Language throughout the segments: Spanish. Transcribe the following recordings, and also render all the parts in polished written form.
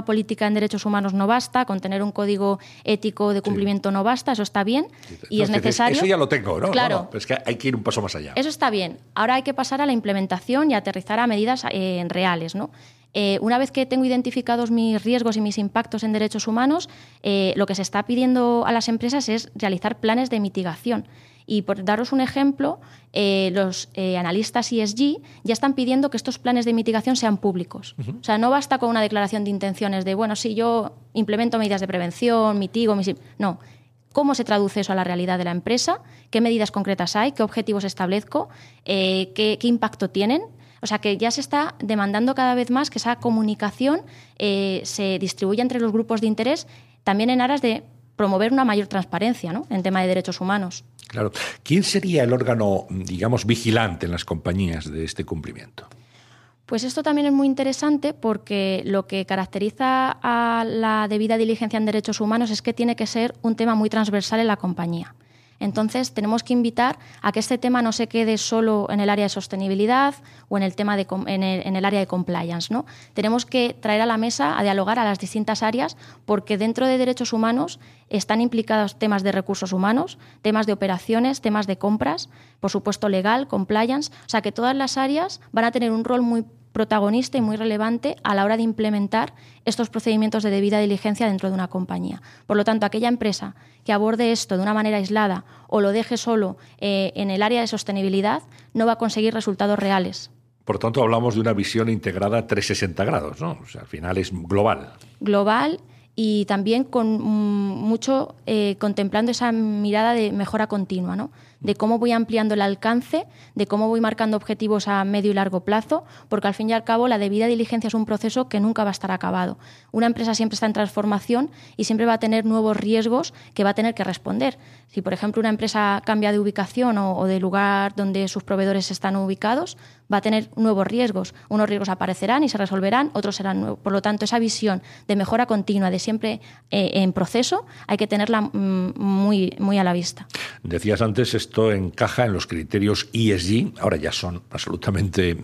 política en derechos humanos no basta, con tener un código ético de cumplimiento no basta, eso está bien y es necesario. Eso ya lo tengo, ¿no? Claro. No, es que hay que ir un paso más allá. Eso está bien. Ahora hay que pasar a la implementación y aterrizar a medidas reales, ¿no? Una vez que tengo identificados mis riesgos y mis impactos en derechos humanos, lo que se está pidiendo a las empresas es realizar planes de mitigación. Y por daros un ejemplo, los analistas ESG ya están pidiendo que estos planes de mitigación sean públicos. O sea, no basta con una declaración de intenciones de, bueno, sí, yo implemento medidas de prevención, mitigo... No. ¿Cómo se traduce eso a la realidad de la empresa? ¿Qué medidas concretas hay? ¿Qué objetivos establezco? ¿Qué impacto tienen? O sea, que ya se está demandando cada vez más que esa comunicación se distribuya entre los grupos de interés, también en aras de promover una mayor transparencia, ¿no?, en tema de derechos humanos. Claro. ¿Quién sería el órgano, digamos, vigilante en las compañías de este cumplimiento? Pues esto también es muy interesante porque lo que caracteriza a la debida diligencia en derechos humanos es que tiene que ser un tema muy transversal en la compañía. Entonces, tenemos que invitar a que este tema no se quede solo en el área de sostenibilidad o en el tema en el área de compliance, ¿no? Tenemos que traer a la mesa a dialogar a las distintas áreas porque dentro de derechos humanos están implicados temas de recursos humanos, temas de operaciones, temas de compras, por supuesto legal, compliance, o sea que todas las áreas van a tener un rol muy protagonista y muy relevante a la hora de implementar estos procedimientos de debida diligencia dentro de una compañía. Por lo tanto, aquella empresa que aborde esto de una manera aislada o lo deje solo en el área de sostenibilidad no va a conseguir resultados reales. Por tanto, hablamos de una visión integrada 360 grados, ¿no? O sea, al final es global. Global y también con mucho contemplando esa mirada de mejora continua, ¿no? De cómo voy ampliando el alcance, de cómo voy marcando objetivos a medio y largo plazo, porque al fin y al cabo la debida diligencia es un proceso que nunca va a estar acabado. Una empresa siempre está en transformación y siempre va a tener nuevos riesgos que va a tener que responder. Si, por ejemplo, una empresa cambia de ubicación o de lugar donde sus proveedores están ubicados, va a tener nuevos riesgos. Unos riesgos aparecerán y se resolverán, otros serán nuevos. Por lo tanto, esa visión de mejora continua, de siempre en proceso, hay que tenerla muy, muy a la vista. Decías antes, esto encaja en los criterios ESG, ahora ya son absolutamente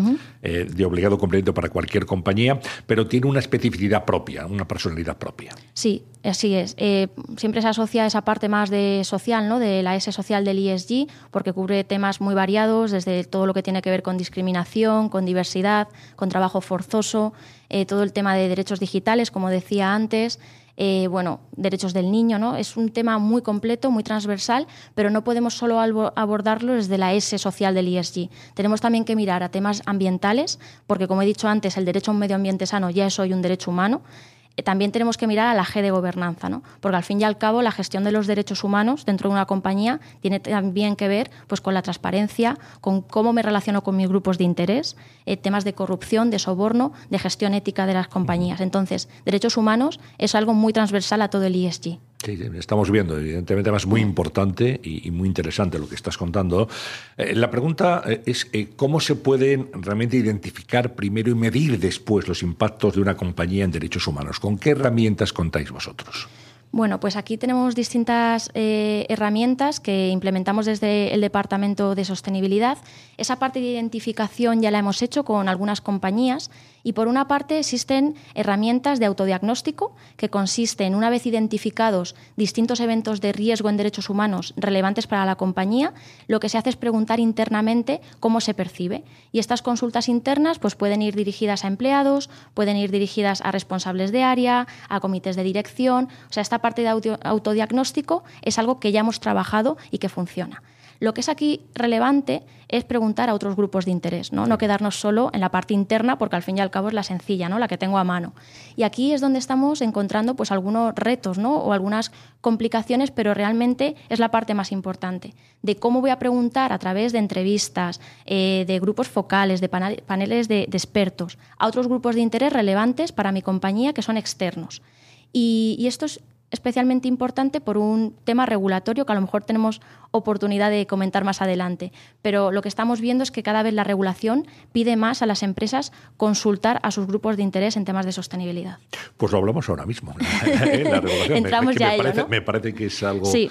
de obligado cumplimiento para cualquier compañía, pero tiene una especificidad propia, una personalidad propia. Sí, así es. Siempre se asocia esa parte más de social, ¿no?, de la S social del ESG, porque cubre temas muy variados, desde todo lo que tiene que ver con discriminación, con diversidad, con trabajo forzoso, todo el tema de derechos digitales, como decía antes, derechos del niño, ¿no? Es un tema muy completo, muy transversal, pero no podemos solo abordarlo desde la S social del ESG. Tenemos también que mirar a temas ambientales, porque como he dicho antes, el derecho a un medio ambiente sano ya es hoy un derecho humano. También tenemos que mirar a la G de gobernanza, ¿no? Porque al fin y al cabo la gestión de los derechos humanos dentro de una compañía tiene también que ver pues, con la transparencia, con cómo me relaciono con mis grupos de interés, temas de corrupción, de soborno, de gestión ética de las compañías. Entonces, derechos humanos es algo muy transversal a todo el ESG. Sí, estamos viendo, evidentemente, además muy importante y muy interesante lo que estás contando. La pregunta es cómo se pueden realmente identificar primero y medir después los impactos de una compañía en derechos humanos. ¿Con qué herramientas contáis vosotros? Bueno, pues aquí tenemos distintas herramientas que implementamos desde el Departamento de Sostenibilidad. Esa parte de identificación ya la hemos hecho con algunas compañías y, por una parte, existen herramientas de autodiagnóstico que consisten, una vez identificados distintos eventos de riesgo en derechos humanos relevantes para la compañía, lo que se hace es preguntar internamente cómo se percibe. Y estas consultas internas pues, pueden ir dirigidas a empleados, pueden ir dirigidas a responsables de área, a comités de dirección. O sea, esta parte de autodiagnóstico es algo que ya hemos trabajado y que funciona. Lo que es aquí relevante es preguntar a otros grupos de interés, no quedarnos solo en la parte interna, porque al fin y al cabo es la sencilla, ¿no?, la que tengo a mano. Y aquí es donde estamos encontrando pues, algunos retos, ¿no?, o algunas complicaciones, pero realmente es la parte más importante, de cómo voy a preguntar a través de entrevistas, de grupos focales, de paneles de expertos, a otros grupos de interés relevantes para mi compañía que son externos. Y esto es especialmente importante por un tema regulatorio que a lo mejor tenemos oportunidad de comentar más adelante. Pero lo que estamos viendo es que cada vez la regulación pide más a las empresas consultar a sus grupos de interés en temas de sostenibilidad. Pues lo hablamos ahora mismo. La regulación. Entramos ya a ello, ¿no? Me parece que es algo sí.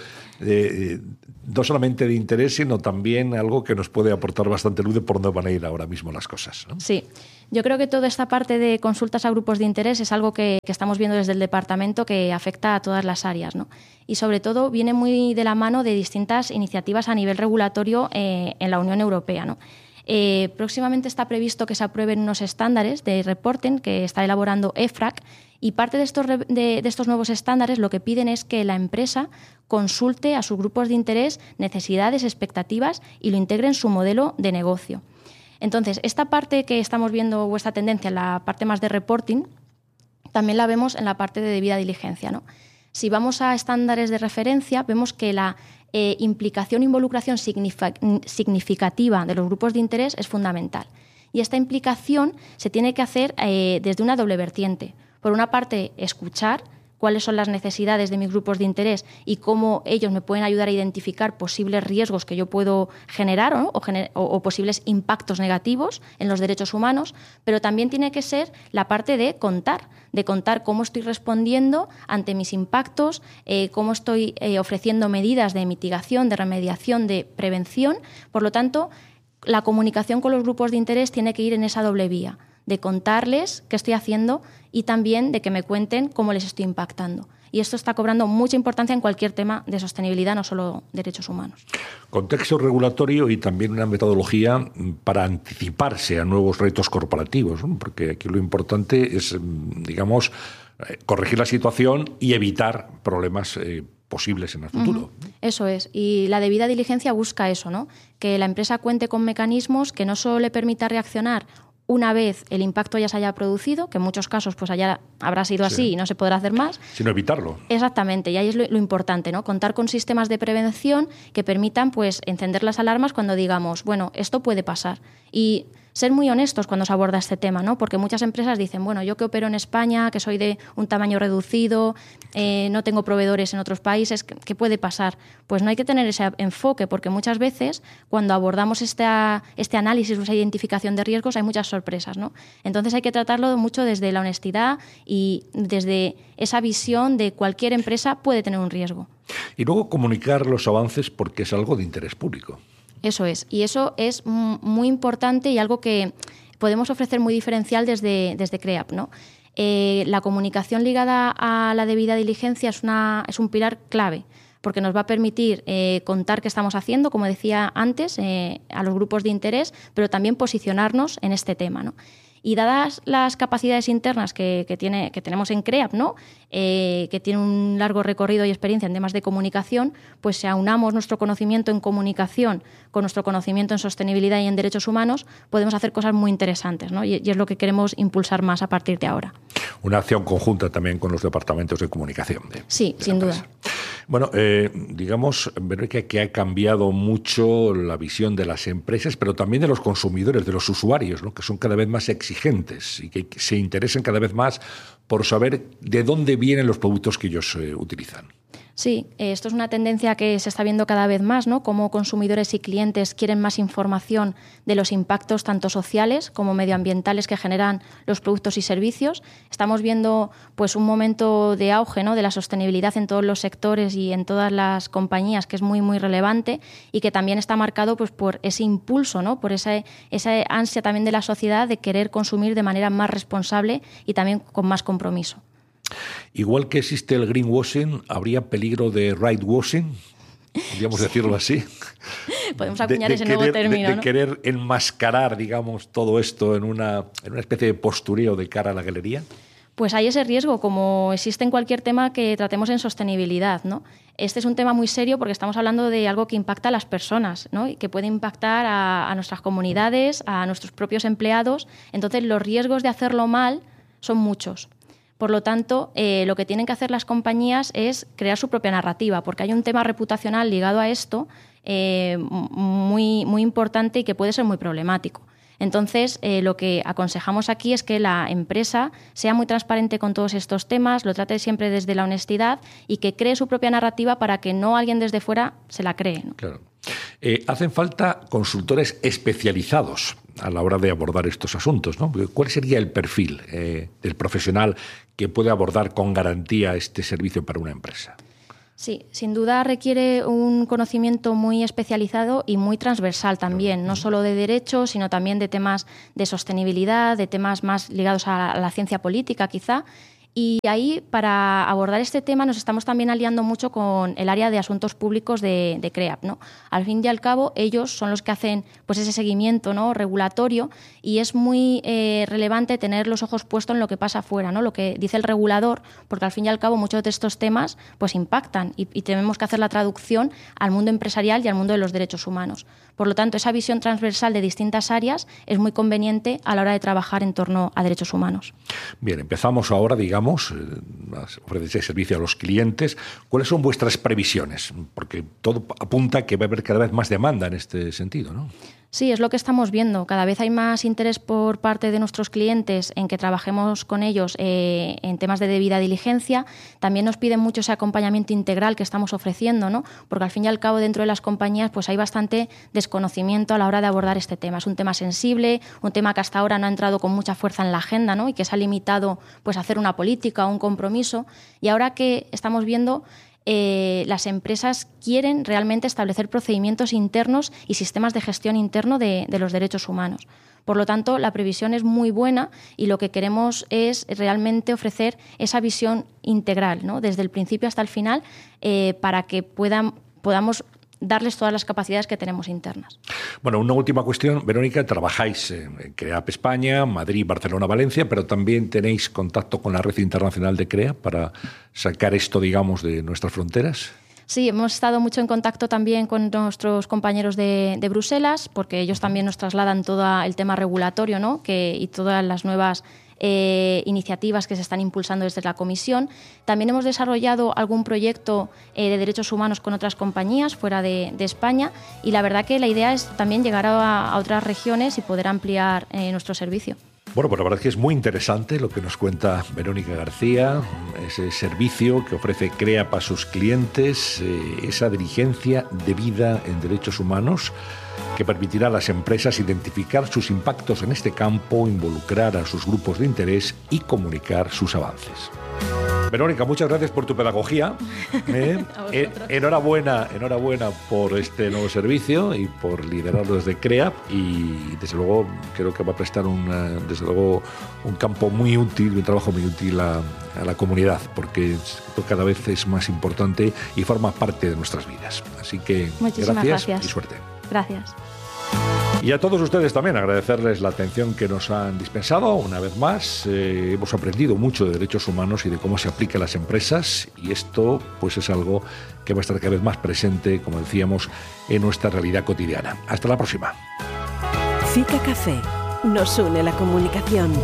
No solamente de interés, sino también algo que nos puede aportar bastante luz de por dónde van a ir ahora mismo las cosas, ¿no? Sí. Yo creo que toda esta parte de consultas a grupos de interés es algo que estamos viendo desde el departamento que afecta a todas las áreas, ¿no? Y sobre todo viene muy de la mano de distintas iniciativas a nivel regulatorio en la Unión Europea, ¿no? Próximamente está previsto que se aprueben unos estándares de reporting que está elaborando EFRAG, y parte de estos nuevos estándares lo que piden es que la empresa consulte a sus grupos de interés necesidades, expectativas y lo integre en su modelo de negocio. Entonces, esta parte que estamos viendo, o esta tendencia en la parte más de reporting, también la vemos en la parte de debida diligencia, ¿no? Si vamos a estándares de referencia, vemos que la implicación e involucración significativa de los grupos de interés es fundamental. Y esta implicación se tiene que hacer desde una doble vertiente. Por una parte, escuchar cuáles son las necesidades de mis grupos de interés y cómo ellos me pueden ayudar a identificar posibles riesgos que yo puedo generar, ¿no? o posibles impactos negativos en los derechos humanos, pero también tiene que ser la parte de contar cómo estoy respondiendo ante mis impactos, cómo estoy ofreciendo medidas de mitigación, de remediación, de prevención. Por lo tanto, la comunicación con los grupos de interés tiene que ir en esa doble vía, de contarles qué estoy haciendo y también de que me cuenten cómo les estoy impactando. Y esto está cobrando mucha importancia en cualquier tema de sostenibilidad, no solo derechos humanos. Contexto regulatorio y también una metodología para anticiparse a nuevos retos corporativos, ¿no? Porque aquí lo importante es, digamos, corregir la situación y evitar problemas posibles en el futuro. Eso es. Y la debida diligencia busca eso, ¿no? Que la empresa cuente con mecanismos que no solo le permita reaccionar una vez el impacto ya se haya producido, que en muchos casos pues allá habrá sido así y no se podrá hacer más. Sino evitarlo. Exactamente, y ahí es lo importante, ¿no? Contar con sistemas de prevención que permitan pues encender las alarmas cuando digamos, bueno, esto puede pasar. Y ser muy honestos cuando se aborda este tema, ¿no? Porque muchas empresas dicen, bueno, yo que opero en España, que soy de un tamaño reducido, no tengo proveedores en otros países, ¿qué puede pasar? Pues no hay que tener ese enfoque, porque muchas veces cuando abordamos este análisis o esa identificación de riesgos hay muchas sorpresas, ¿no? Entonces hay que tratarlo mucho desde la honestidad y desde esa visión de cualquier empresa puede tener un riesgo. Y luego comunicar los avances porque es algo de interés público. Eso es, y eso es muy importante y algo que podemos ofrecer muy diferencial desde CREAP, ¿no? La comunicación ligada a la debida diligencia es un pilar clave, porque nos va a permitir contar qué estamos haciendo, como decía antes, a los grupos de interés, pero también posicionarnos en este tema, ¿no? Y dadas las capacidades internas que tenemos en CREAP, ¿no? Que tiene un largo recorrido y experiencia en temas de comunicación, pues si aunamos nuestro conocimiento en comunicación con nuestro conocimiento en sostenibilidad y en derechos humanos, podemos hacer cosas muy interesantes, ¿no? Y es lo que queremos impulsar más a partir de ahora. Una acción conjunta también con los departamentos de comunicación. Sí, sin duda. Bueno, digamos, Verónica, que ha cambiado mucho la visión de las empresas, pero también de los consumidores, de los usuarios, ¿no? Que son cada vez más exigentes y que se interesan cada vez más por saber de dónde vienen los productos que ellos utilizan. Sí, esto es una tendencia que se está viendo cada vez más, ¿no? Cómo consumidores y clientes quieren más información de los impactos tanto sociales como medioambientales que generan los productos y servicios. Estamos viendo pues un momento de auge, ¿no? De la sostenibilidad en todos los sectores y en todas las compañías, que es muy, muy relevante y que también está marcado pues por ese impulso, ¿no? Por esa ansia también de la sociedad de querer consumir de manera más responsable y también con más compromiso. Igual que existe el greenwashing, ¿habría peligro de rightwashing? Podríamos decirlo así. Podemos acuñar ese nuevo término, ¿no? De querer enmascarar, digamos, todo esto en una especie de postureo de cara a la galería. Pues hay ese riesgo, como existe en cualquier tema que tratemos en sostenibilidad, ¿no? Este es un tema muy serio porque estamos hablando de algo que impacta a las personas, ¿no? Y que puede impactar a nuestras comunidades, a nuestros propios empleados. Entonces, los riesgos de hacerlo mal son muchos. Por lo tanto, lo que tienen que hacer las compañías es crear su propia narrativa, porque hay un tema reputacional ligado a esto muy, muy importante y que puede ser muy problemático. Entonces, lo que aconsejamos aquí es que la empresa sea muy transparente con todos estos temas, lo trate siempre desde la honestidad y que cree su propia narrativa para que no alguien desde fuera se la cree, ¿no? Claro. Hacen falta consultores especializados a la hora de abordar estos asuntos, ¿no? ¿Cuál sería el perfil del profesional que puede abordar con garantía este servicio para una empresa? Sí, sin duda requiere un conocimiento muy especializado y muy transversal también, no solo de derecho, sino también de temas de sostenibilidad, de temas más ligados a la ciencia política quizá. Y ahí, para abordar este tema, nos estamos también aliando mucho con el área de asuntos públicos de CREAP, ¿no? Al fin y al cabo, ellos son los que hacen pues ese seguimiento, ¿no?, regulatorio, y es muy relevante tener los ojos puestos en lo que pasa afuera, ¿no?, lo que dice el regulador, porque al fin y al cabo muchos de estos temas pues impactan y tenemos que hacer la traducción al mundo empresarial y al mundo de los derechos humanos. Por lo tanto, esa visión transversal de distintas áreas es muy conveniente a la hora de trabajar en torno a derechos humanos. Bien, empezamos ahora, digamos, ofrecer servicio a los clientes. ¿Cuáles son vuestras previsiones? Porque todo apunta a que va a haber cada vez más demanda en este sentido, ¿no? Sí, es lo que estamos viendo. Cada vez hay más interés por parte de nuestros clientes en que trabajemos con ellos en temas de debida diligencia. También nos piden mucho ese acompañamiento integral que estamos ofreciendo, ¿no? Porque al fin y al cabo dentro de las compañías pues hay bastante desconocimiento a la hora de abordar este tema. Es un tema sensible, un tema que hasta ahora no ha entrado con mucha fuerza en la agenda, ¿no?, y que se ha limitado pues a hacer una política o un compromiso. Y ahora que estamos viendo las empresas quieren realmente establecer procedimientos internos y sistemas de gestión interno de los derechos humanos. Por lo tanto, la previsión es muy buena y lo que queremos es realmente ofrecer esa visión integral, ¿no?, desde el principio hasta el final, para que podamos darles todas las capacidades que tenemos internas. Bueno, una última cuestión. Verónica, trabajáis en CREAP España, Madrid, Barcelona, Valencia, pero también tenéis contacto con la red internacional de CREAP para sacar esto, digamos, de nuestras fronteras. Sí, hemos estado mucho en contacto también con nuestros compañeros de Bruselas, porque ellos también nos trasladan todo el tema regulatorio, ¿no?, y todas las nuevas iniciativas que se están impulsando desde la Comisión. También hemos desarrollado algún proyecto de derechos humanos con otras compañías fuera de España, y la verdad que la idea es también llegar a otras regiones y poder ampliar nuestro servicio. Bueno, pues la verdad es que es muy interesante lo que nos cuenta Verónica García, ese servicio que ofrece CREAP a sus clientes, esa diligencia debida en derechos humanos que permitirá a las empresas identificar sus impactos en este campo, involucrar a sus grupos de interés y comunicar sus avances. Verónica, muchas gracias por tu pedagogía. Enhorabuena por este nuevo servicio y por liderarlo desde CREAP, y desde luego creo que va a prestar un campo muy útil, un trabajo muy útil a la comunidad, porque cada vez es más importante y forma parte de nuestras vidas. Así que gracias y suerte. Gracias. Y a todos ustedes también agradecerles la atención que nos han dispensado. Una vez más, hemos aprendido mucho de derechos humanos y de cómo se aplica a las empresas, y esto pues es algo que va a estar cada vez más presente, como decíamos, en nuestra realidad cotidiana. Hasta la próxima. Fica Café. Nos une la comunicación.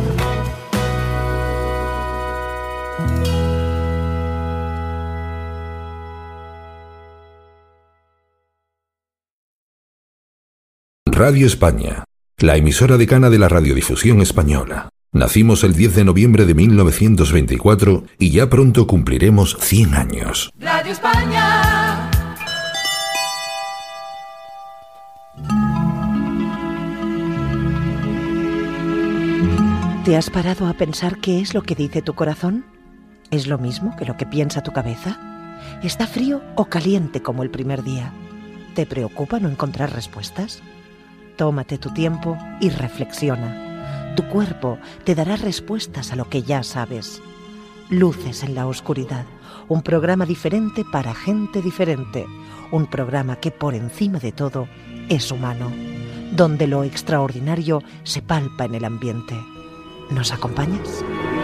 Radio España, la emisora decana de la radiodifusión española. Nacimos el 10 de noviembre de 1924 y ya pronto cumpliremos 100 años. Radio España. ¿Te has parado a pensar qué es lo que dice tu corazón? ¿Es lo mismo que lo que piensa tu cabeza? ¿Está frío o caliente como el primer día? ¿Te preocupa no encontrar respuestas? Tómate tu tiempo y reflexiona. Tu cuerpo te dará respuestas a lo que ya sabes. Luces en la oscuridad, un programa diferente para gente diferente, un programa que por encima de todo es humano, donde lo extraordinario se palpa en el ambiente. ¿Nos acompañas?